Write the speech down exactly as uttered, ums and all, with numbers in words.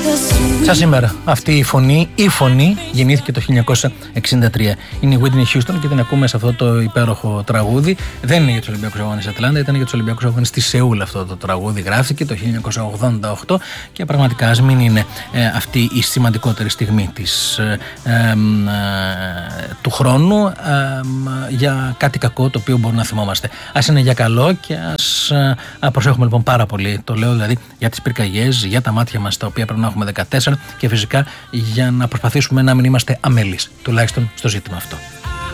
Σαν σήμερα, αυτή η φωνή, η φωνή γεννήθηκε το χίλια εννιακόσια εξήντα τρία. Είναι η Whitney Houston και την ακούμε σε αυτό το υπέροχο τραγούδι. Δεν είναι για τους Ολυμπιακούς Αγώνες Ατλάντα, ήταν για τους Ολυμπιακούς Αγώνες στη Σεούλ αυτό το τραγούδι. Γράφτηκε το χίλια εννιακόσια ογδόντα οκτώ και πραγματικά ας μην είναι ε, αυτή η σημαντικότερη στιγμή της, ε, ε, ε, του χρόνου ε, ε, για κάτι κακό το οποίο μπορούμε να θυμόμαστε. Ας είναι για καλό και ας ε, προσέχουμε λοιπόν πάρα πολύ. Το λέω δηλαδή για τις πυρκαγιές, για τα μάτια μας τα οποία πρέπει να έχουμε δεκατέσσερα και φυσικά για να προσπαθήσουμε να μην είμαστε αμέλεις, τουλάχιστον στο ζήτημα αυτό.